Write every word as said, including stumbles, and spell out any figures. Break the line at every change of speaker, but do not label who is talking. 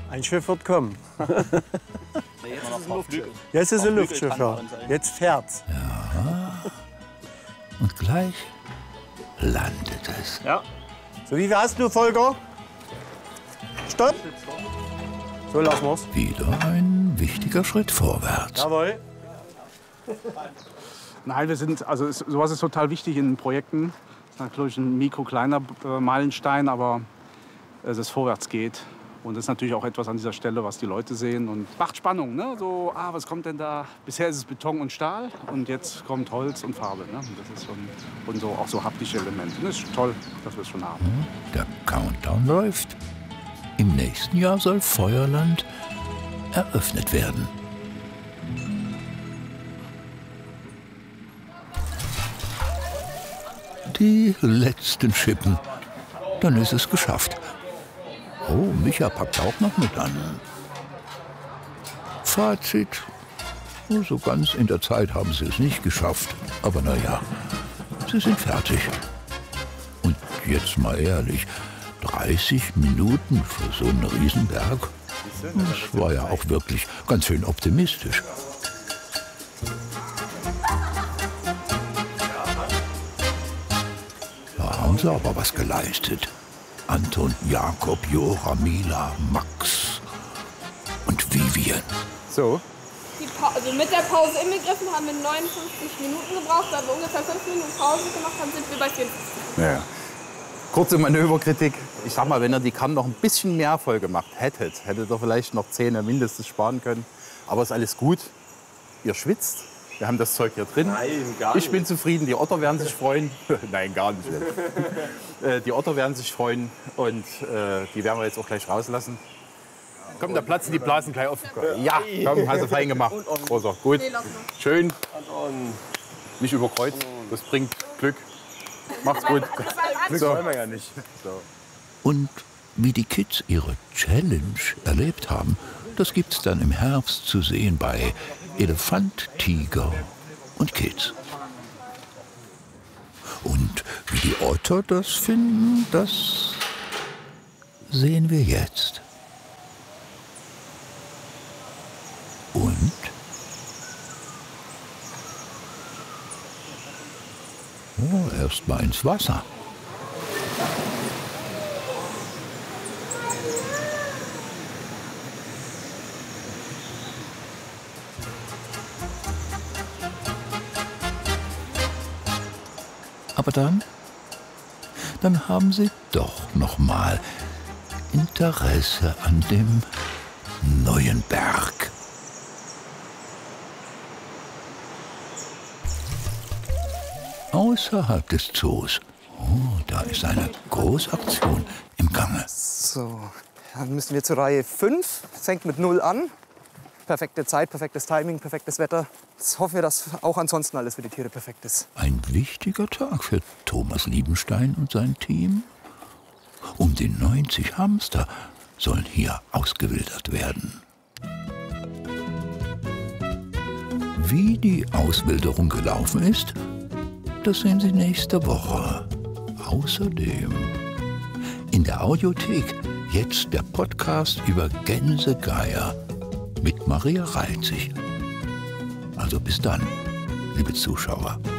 Ein Schiff wird kommen.
Jetzt ist es ein Luftschiff.
Jetzt ist ein Luftschiff, ja. Jetzt fährt's.
Ja. Und gleich landet es.
Ja.
So, wie viel hast du, Volker? Stopp! So lassen wir's.
Wieder ein wichtiger Schritt vorwärts.
Jawohl.
Nein, wir sind, also es, sowas ist total wichtig in Projekten. Das ist natürlich ein mikro kleiner äh, Meilenstein, aber äh, dass es vorwärts geht. Und das ist natürlich auch etwas an dieser Stelle, was die Leute sehen. Und macht Spannung, ne? So, ah, was kommt denn da? Bisher ist es Beton und Stahl und jetzt kommt Holz und Farbe. Ne? Das ist schon, und so, auch so haptische Elemente. Das ist toll, dass wir es schon haben.
Der Countdown läuft. Im nächsten Jahr soll Feuerland eröffnet werden. Die letzten Schippen. Dann ist es geschafft. Oh, Micha packt auch noch mit an. Fazit. So ganz in der Zeit haben sie es nicht geschafft. Aber naja, sie sind fertig. Und jetzt mal ehrlich, dreißig Minuten für so einen Riesenberg? Das war ja auch wirklich ganz schön optimistisch. Da haben sie aber was geleistet. Anton, Jakob, Jora, Mila, Max und Vivian.
So.
Die also mit der Pause inbegriffen haben wir neunundfünfzig Minuten gebraucht, weil wir ungefähr fünf Minuten Pause gemacht haben, sind wir bei vierundfünfzig.
Ja. Kurze Manöverkritik. Ich sag mal, wenn ihr die Kamm noch ein bisschen mehr voll gemacht hättet, hättet ihr vielleicht noch Zähne mindestens sparen können. Aber ist alles gut. Ihr schwitzt. Wir haben das Zeug hier drin.
Nein, gar nicht.
Ich bin zufrieden. Die Otter werden sich freuen. Nein, gar nicht. äh, die Otter werden sich freuen. Und äh, die werden wir jetzt auch gleich rauslassen. Komm, da platzen die Blasen gleich auf. Ja, komm, hast du fein gemacht. Großer, gut. Schön. Nicht überkreuzt. Das bringt Glück. Macht's gut.
Glück wollen wir ja nicht. So.
Und wie die Kids ihre Challenge erlebt haben, das gibt's dann im Herbst zu sehen bei Elefant, Tiger und Kids. Und wie die Otter das finden, das sehen wir jetzt. Und? Oh, erst mal ins Wasser. Aber dann, dann haben sie doch noch mal Interesse an dem neuen Berg. Außerhalb des Zoos. Oh, da ist eine Großaktion im Gange.
So, dann müssen wir zur Reihe fünf. Es fängt mit null an. Perfekte Zeit, perfektes Timing, perfektes Wetter. Jetzt hoffen wir, dass auch ansonsten alles für die Tiere perfekt ist.
Ein wichtiger Tag für Thomas Liebenstein und sein Team. Um die neunzig Hamster sollen hier ausgewildert werden. Wie die Auswilderung gelaufen ist, das sehen Sie nächste Woche. Außerdem in der Audiothek jetzt der Podcast über Gänsegeier mit Maria Reitzig. Also bis dann, liebe Zuschauer.